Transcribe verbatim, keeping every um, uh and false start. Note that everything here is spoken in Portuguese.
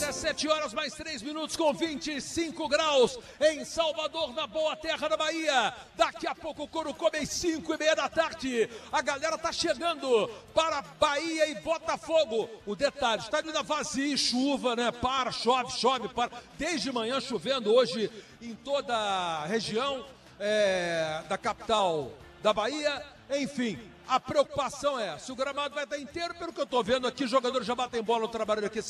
dezessete horas mais três minutos com vinte e cinco graus em Salvador, na boa terra da Bahia. Daqui a pouco o couro come às cinco e meia da tarde. A galera tá chegando para Bahia e Botafogo. O detalhe, está ainda vazio, chuva, né? Para, chove, chove, para. Desde manhã chovendo hoje em toda a região é, da capital da Bahia. Enfim, a preocupação é se o gramado vai estar inteiro. Pelo que eu estou vendo aqui, os jogadores já batem bola no trabalho aqui.